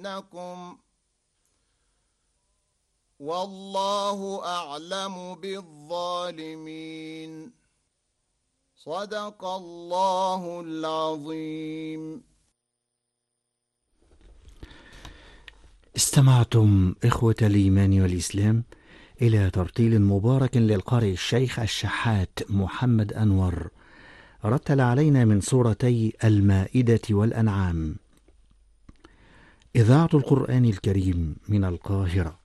لكم والله أعلم بالظالمين. صدق الله العظيم. استمعتم إخوة الإيمان والإسلام إلى ترتيل مبارك للقارئ الشيخ الشحات محمد أنور، رتل علينا من سورتي المائدة والأنعام. إذاعة القرآن الكريم من القاهرة.